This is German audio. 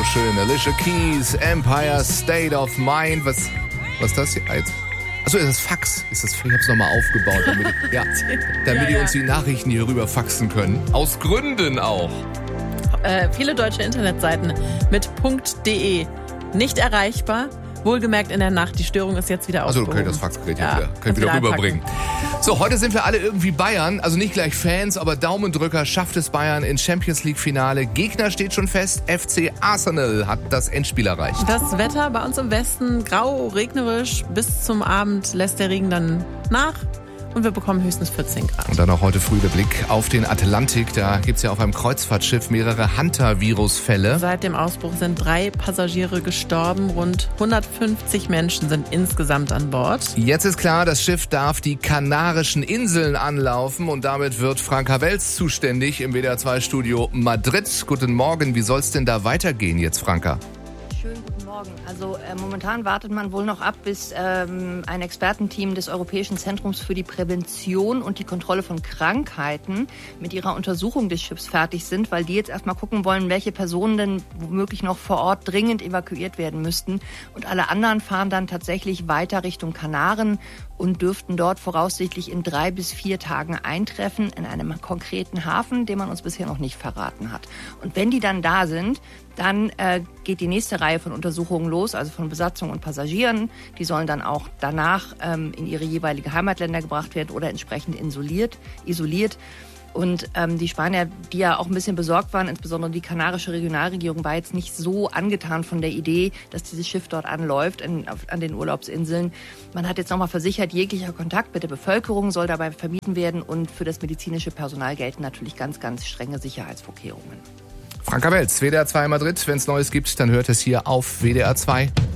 schön. Alicia Keys, Empire State of Mind. Was ist das hier jetzt? Achso, ist das Fax? Ich hab's nochmal aufgebaut, damit die uns die Nachrichten hier rüber faxen können. Aus Gründen auch. Viele deutsche Internetseiten mit .de nicht erreichbar. Wohlgemerkt in der Nacht, die Störung ist jetzt wieder aufgehoben. Also, okay, das Faxgerät kann ich wieder rüberbringen. So, heute sind wir alle irgendwie Bayern, also nicht gleich Fans, aber Daumendrücker. Schafft es Bayern ins Champions-League-Finale? Gegner steht schon fest, FC Arsenal hat das Endspiel erreicht. Das Wetter bei uns im Westen grau, regnerisch, bis zum Abend lässt der Regen dann nach. Und wir bekommen höchstens 14 Grad. Und dann auch heute früh der Blick auf den Atlantik. Da gibt es ja auf einem Kreuzfahrtschiff mehrere Hunter-Virus-Fälle. Seit dem Ausbruch sind 3 Passagiere gestorben. Rund 150 Menschen sind insgesamt an Bord. Jetzt ist klar, das Schiff darf die Kanarischen Inseln anlaufen. Und damit wird Franka Welz zuständig im WDR-2-Studio Madrid. Guten Morgen. Wie soll es denn da weitergehen jetzt, Franka? Schönen guten Morgen. Also momentan wartet man wohl noch ab, bis ein Expertenteam des Europäischen Zentrums für die Prävention und die Kontrolle von Krankheiten mit ihrer Untersuchung des Schiffs fertig sind, weil die jetzt erstmal gucken wollen, welche Personen denn womöglich noch vor Ort dringend evakuiert werden müssten. Und alle anderen fahren dann tatsächlich weiter Richtung Kanaren und dürften dort voraussichtlich in 3 bis 4 Tagen eintreffen in einem konkreten Hafen, den man uns bisher noch nicht verraten hat. Und wenn die dann da sind, dann geht die nächste Reihe von Untersuchungen los, also von Besatzung und Passagieren. Die sollen dann auch danach in ihre jeweilige Heimatländer gebracht werden oder entsprechend isoliert. Und die Spanier, die ja auch ein bisschen besorgt waren, insbesondere die kanarische Regionalregierung, war jetzt nicht so angetan von der Idee, dass dieses Schiff dort anläuft an den Urlaubsinseln. Man hat jetzt nochmal versichert, jeglicher Kontakt mit der Bevölkerung soll dabei vermieden werden und für das medizinische Personal gelten natürlich ganz, ganz strenge Sicherheitsvorkehrungen. Franka Welz, WDR 2 Madrid. Wenn es Neues gibt, dann hört es hier auf WDR 2.